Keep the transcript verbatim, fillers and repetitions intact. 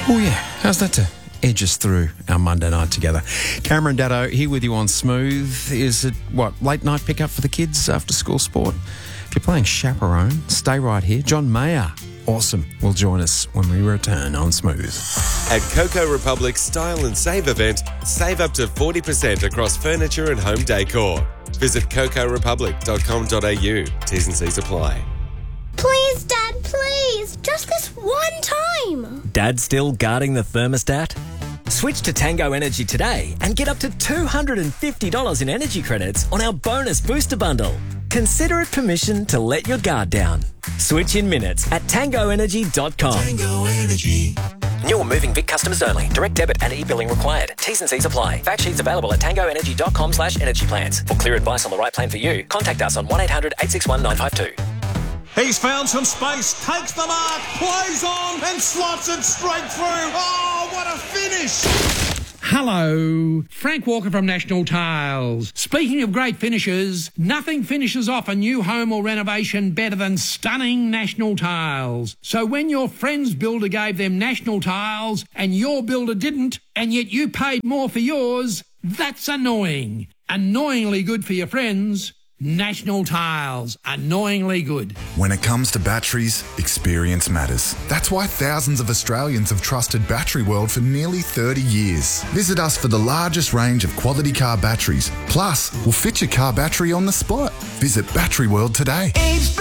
Oh yeah, how's that to edge us through our Monday night together? Cameron Daddo here with you on Smooth. Is it, what, late night pickup for the kids after school sport? If you're playing chaperone, stay right here. John Mayer, awesome, will join us when we return on Smooth. At Coco Republic's Style and Save event, save up to forty percent across furniture and home decor. Visit coco republic dot com dot a u. T's and C's apply. Please, Dad, please. Just this one time. Dad still guarding the thermostat? Switch to Tango Energy today and get up to two hundred fifty dollars in energy credits on our bonus booster bundle. Consider it permission to let your guard down. Switch in minutes at tango energy dot com. Tango Energy. New or moving Vic customers only. Direct debit and e-billing required. T's and C's apply. Fact sheets available at tango energy dot com slash energy plans. For clear advice on the right plan for you, contact us on one eight hundred eight six one nine five two. He's found some space, takes the mark, plays on and slots it straight through. Oh, what a finish! Hello, Frank Walker from National Tiles. Speaking of great finishes, nothing finishes off a new home or renovation better than stunning National Tiles. So when your friend's builder gave them National Tiles and your builder didn't, and yet you paid more for yours, that's annoying. Annoyingly good for your friends. National Tiles, annoyingly good. When it comes to batteries, experience matters. That's why thousands of Australians have trusted Battery World for nearly thirty years. Visit us for the largest range of quality car batteries. Plus, we'll fit your car battery on the spot. Visit Battery World today. It's